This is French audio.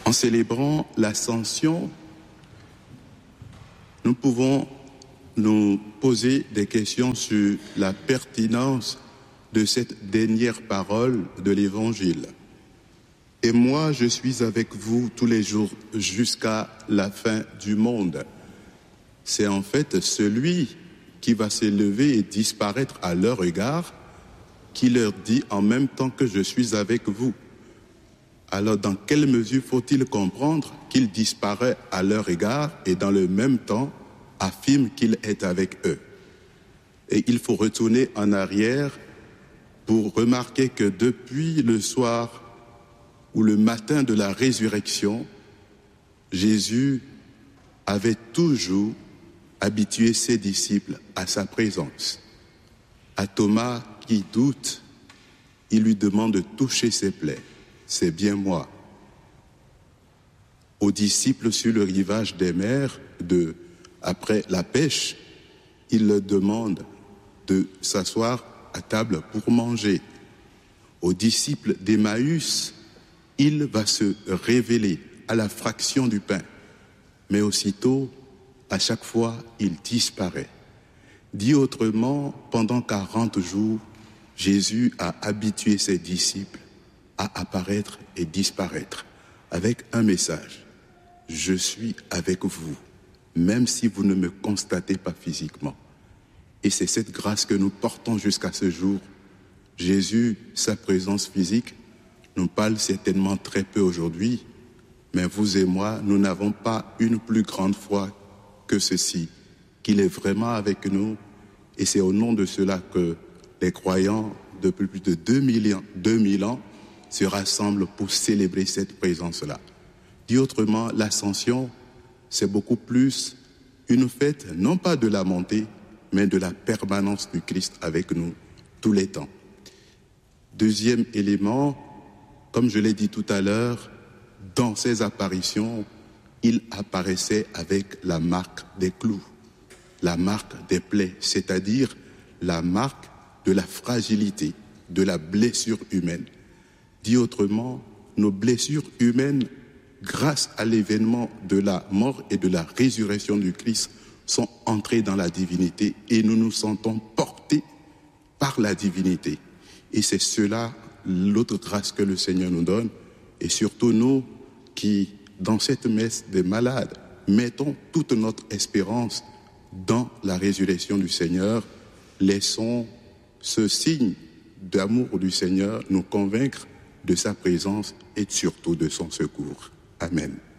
En célébrant l'Ascension, nous pouvons nous poser des questions sur la pertinence de cette dernière parole de l'Évangile. Et moi, je suis avec vous tous les jours jusqu'à la fin du monde. C'est en fait celui qui va s'élever et disparaître à leur égard, qui leur dit en même temps que je suis avec vous. Alors, dans quelle mesure faut-il comprendre qu'il disparaît à leur égard et dans le même temps affirme qu'il est avec eux? Et il faut retourner en arrière pour remarquer que depuis le soir ou le matin de la résurrection, Jésus avait toujours habitué ses disciples à sa présence. À Thomas qui doute, il lui demande de toucher ses plaies. C'est bien moi. Aux disciples sur le rivage des mers, après la pêche, il leur demande de s'asseoir à table pour manger. Aux disciples d'Emmaüs, il va se révéler à la fraction du pain. Mais aussitôt, à chaque fois, il disparaît. Dit autrement, pendant 40 jours, Jésus a habitué ses disciples à apparaître et disparaître avec un message. Je suis avec vous, même si vous ne me constatez pas physiquement. Et c'est cette grâce que nous portons jusqu'à ce jour. Jésus, sa présence physique, nous parle certainement très peu aujourd'hui, mais vous et moi, nous n'avons pas une plus grande foi que ceci, qu'il est vraiment avec nous, et c'est au nom de cela que les croyants, depuis plus de 2000 ans, se rassemblent pour célébrer cette présence-là. Dit autrement, l'ascension, c'est beaucoup plus une fête, non pas de la montée, mais de la permanence du Christ avec nous tous les temps. Deuxième élément, comme je l'ai dit tout à l'heure, dans ses apparitions, il apparaissait avec la marque des clous, la marque des plaies, c'est-à-dire la marque de la fragilité, de la blessure humaine. Dit autrement, nos blessures humaines, grâce à l'événement de la mort et de la résurrection du Christ, sont entrées dans la divinité et nous nous sentons portés par la divinité. Et c'est cela, l'autre grâce que le Seigneur nous donne, et surtout nous qui, dans cette messe des malades, mettons toute notre espérance dans la résurrection du Seigneur, laissons ce signe d'amour du Seigneur nous convaincre de sa présence et surtout de son secours. Amen.